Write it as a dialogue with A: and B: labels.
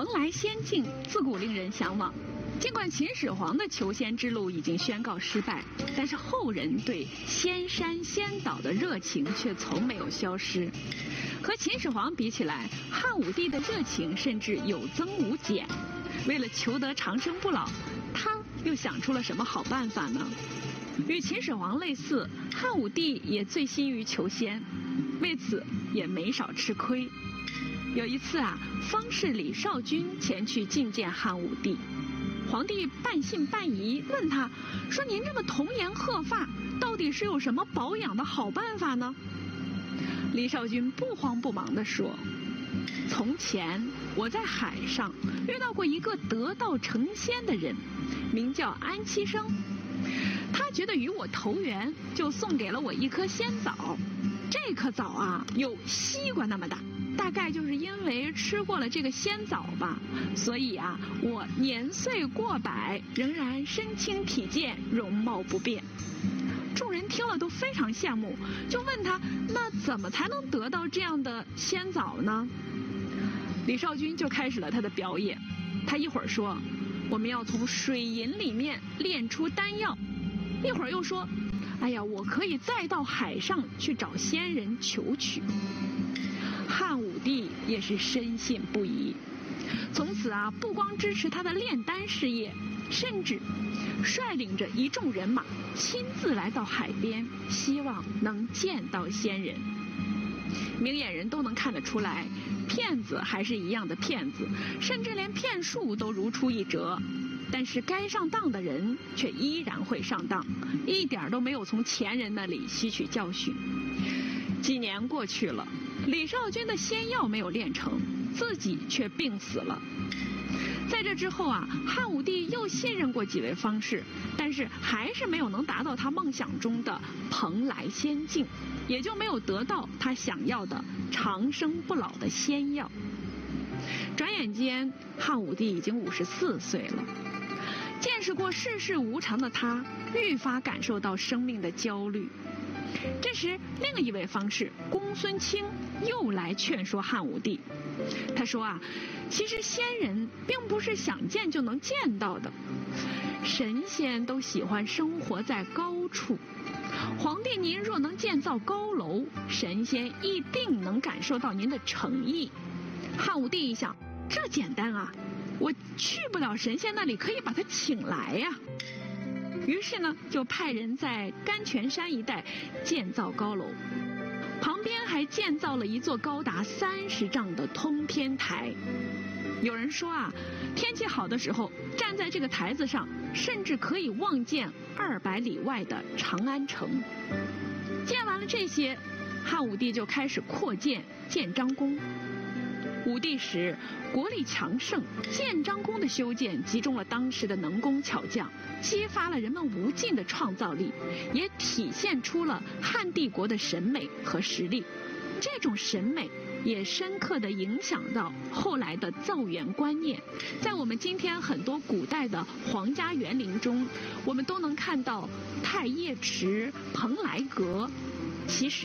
A: 蓬莱仙境自古令人向往。尽管秦始皇的求仙之路已经宣告失败，但是后人对仙山仙岛的热情却从没有消失。和秦始皇比起来，汉武帝的热情甚至有增无减。为了求得长生不老，他又想出了什么好办法呢？与秦始皇类似，汉武帝也醉心于求仙，为此也没少吃亏。有一次啊，方士李少君前去觐见汉武帝，皇帝半信半疑，问他说：“您这么童颜鹤发，到底是有什么保养的好办法呢？”李少君不慌不忙地说：“从前我在海上遇到过一个得道成仙的人，名叫安七生。他觉得与我投缘，就送给了我一颗仙枣。这颗枣啊，有西瓜那么大。大概就是因为吃过了这个仙枣吧，所以啊，我年岁过百，仍然身轻体健，容貌不变。”众人听了都非常羡慕，就问他：“那怎么才能得到这样的仙枣呢？”李少君就开始了他的表演。他一会儿说：“我们要从水银里面炼出丹药。”一会儿又说：“哎呀，我可以再到海上去找仙人求取。”汉武帝也是深信不疑，从此啊，不光支持他的炼丹事业，甚至率领着一众人马亲自来到海边，希望能见到仙人。明眼人都能看得出来，骗子还是一样的骗子，甚至连骗术都如出一辙。但是该上当的人却依然会上当，一点都没有从前人那里吸取教训。几年过去了，李少君的仙药没有炼成，自己却病死了。在这之后啊，汉武帝又信任过几位方士，但是还是没有能达到他梦想中的蓬莱仙境，也就没有得到他想要的长生不老的仙药。转眼间，汉武帝已经54岁了。见识过世事无常的他，愈发感受到生命的焦虑。这时，另一位方士公孙卿又来劝说汉武帝。他说啊，其实仙人并不是想见就能见到的，神仙都喜欢生活在高处。皇帝您若能建造高楼，神仙一定能感受到您的诚意。汉武帝一想，这简单啊，我去不了神仙那里，可以把他请来呀。于是呢，就派人在甘泉山一带建造高楼，旁边还建造了一座高达30丈的通天台。有人说啊，天气好的时候，站在这个台子上，甚至可以望见200里外的长安城。建完了这些，汉武帝就开始扩建建章宫。武帝时，国力强盛，建章宫的修建集中了当时的能工巧匠，激发了人们无尽的创造力，也体现出了汉帝国的审美和实力。这种审美也深刻地影响到后来的造园观念。在我们今天很多古代的皇家园林中，我们都能看到太液池、蓬莱阁。其实